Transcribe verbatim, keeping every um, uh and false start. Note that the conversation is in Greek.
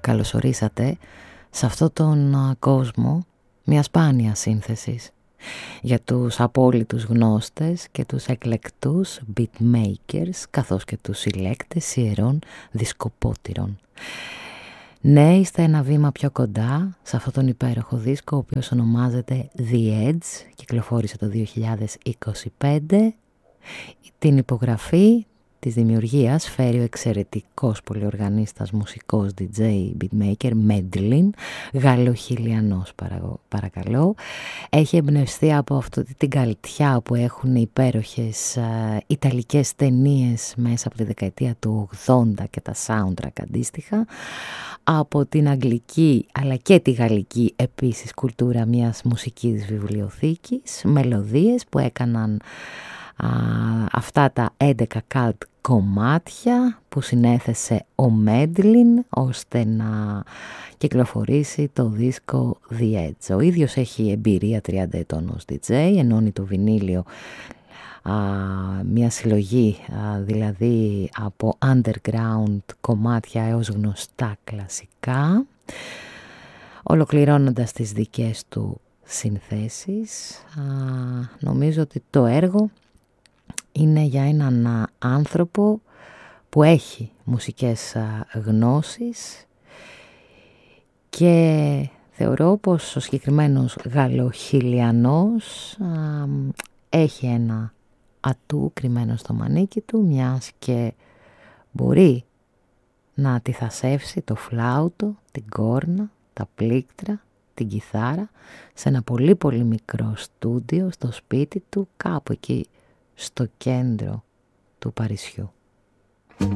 καλωσορίσατε σε αυτόν τον κόσμο μια σπάνια σύνθεσης για τους απόλυτους γνώστες και τους εκλεκτούς beatmakers, καθώς και τους συλλέκτες ιερών δισκοπότηρων. Ναι, είστε ένα βήμα πιο κοντά σε αυτόν τον υπέροχο δίσκο, ο οποίος ονομάζεται The Edge, κυκλοφόρησε το δύο χιλιάδες είκοσι πέντε. Την υπογραφή της δημιουργίας φέρει ο εξαιρετικός πολυοργανίστας μουσικός ντι τζέι beatmaker Medlin, γαλλοχιλιανός παρακαλώ. Έχει εμπνευστεί από αυτή την καλτιά που έχουν οι υπέροχες α, ιταλικές ταινίες μέσα από τη δεκαετία του ογδόντα και τα soundtrack αντίστοιχα, από την αγγλική αλλά και τη γαλλική επίσης κουλτούρα μιας μουσικής βιβλιοθήκης, μελωδίες που έκαναν α, αυτά τα έντεκα cult κομμάτια που συνέθεσε ο Medlin ώστε να κυκλοφορήσει το δίσκο The Edge. Ο ίδιος έχει εμπειρία τριάντα ετών ως ντι τζέι, ενώνει το βινίλιο α, μια συλλογή α, δηλαδή από underground κομμάτια έως γνωστά κλασικά, ολοκληρώνοντας τις δικές του συνθέσεις. Α, νομίζω ότι το έργο είναι για έναν άνθρωπο που έχει μουσικές γνώσεις και θεωρώ πως ο συγκεκριμένος γαλλοχιλιανός α, έχει ένα ατού κρυμμένο στο μανίκι του, μιας και μπορεί να αντιθασεύσει το φλάουτο, την κόρνα, τα πλήκτρα, την κιθάρα σε ένα πολύ πολύ μικρό στούντιο στο σπίτι του, κάπου εκεί στο κέντρο του Παρισιού.